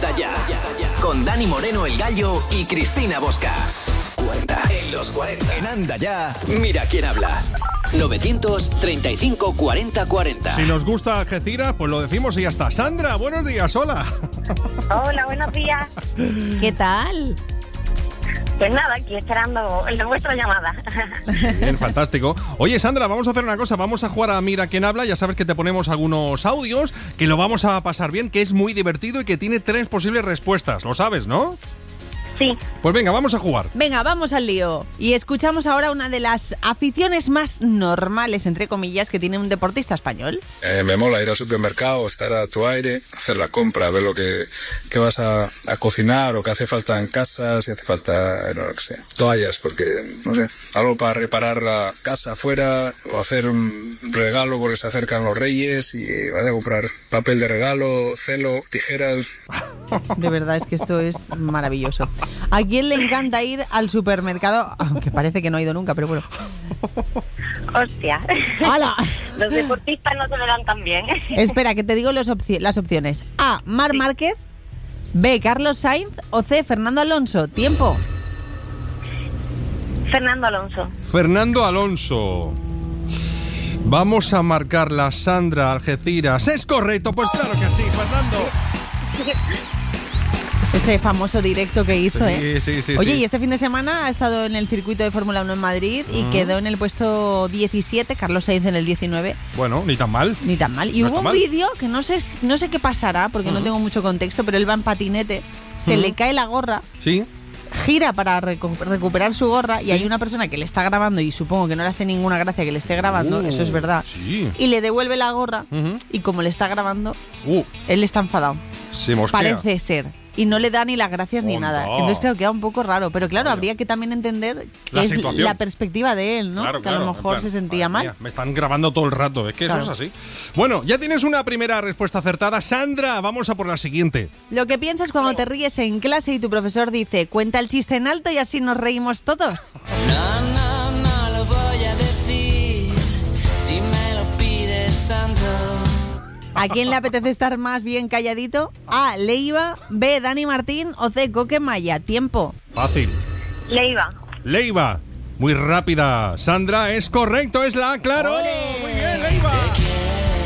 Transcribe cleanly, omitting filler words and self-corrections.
Anda Ya, con Dani Moreno el Gallo y Cristina Bosca. 40 en los 40. En Anda Ya, mira quién habla. 935 40 40. Si nos gusta Algeciras, pues lo decimos y ya está. Sandra, buenos días, hola. Hola, buenos días. ¿Qué tal? Pues nada, aquí esperando vuestra llamada. Bien, fantástico. Oye, Sandra, vamos a hacer una cosa. Vamos a jugar a Mira quién habla. Ya sabes que te ponemos algunos audios, que lo vamos a pasar bien, que es muy divertido y que tiene 3 posibles respuestas. Lo sabes, ¿no? Sí. Pues venga, vamos a jugar. Venga, vamos al lío. Y escuchamos ahora una de las aficiones más normales, entre comillas, que tiene un deportista español. Me mola ir al supermercado, estar a tu aire, hacer la compra, ver lo que vas a cocinar o que hace falta en casa, si hace falta, no lo que sé, toallas, porque, no sé, algo para reparar la casa afuera o hacer un regalo porque se acercan los reyes y vas a comprar papel de regalo, celo, tijeras. De verdad, es que esto es maravilloso. ¿A quién le encanta ir al supermercado? Aunque parece que no ha ido nunca, pero bueno. Hostia. ¡Hala! Los deportistas no se me dan tan bien. Espera, que te digo las opciones. A, Marc Márquez. B, Carlos Sainz. O C, Fernando Alonso. Tiempo. Fernando Alonso. Fernando Alonso. Vamos a marcarla, Sandra, Algeciras. ¿Es correcto? Pues claro que sí, Fernando. Ese famoso directo que hizo, Sí. Oye, y este fin de semana ha estado en el circuito de Fórmula 1 en Madrid y quedó en el puesto 17, Carlos Sainz en el 19. Bueno, ni tan mal. Ni tan mal. Y no hubo un vídeo que no sé qué pasará, porque no tengo mucho contexto, pero él va en patinete, se le cae la gorra. Sí. Gira para recuperar su gorra y hay una persona que le está grabando y supongo que no le hace ninguna gracia que le esté grabando, eso es verdad. Sí. Y le devuelve la gorra y como le está grabando, él está enfadado. Se mosquea. Parece ser. Y no le da ni las gracias ni nada. No. Entonces, claro, queda un poco raro. Pero claro, habría que también entender que La es situación. la perspectiva de él, ¿no? Claro, que a lo mejor se sentía mal. Mía, me están grabando todo el rato, es que Claro. eso es así. Bueno, ya tienes una primera respuesta acertada. Sandra, vamos a por la siguiente. Lo que piensas cuando te ríes en clase y tu profesor dice, cuenta el chiste en alto y así nos reímos todos. No lo voy a decir si me lo pides tanto. ¿A quién le apetece estar más bien calladito? A, Leiva. B, Dani Martín. O C, Coque Maya. Tiempo. Fácil. Leiva. Muy rápida. Sandra, es correcto, es la A, claro. ¡Ole! Muy bien, Leiva.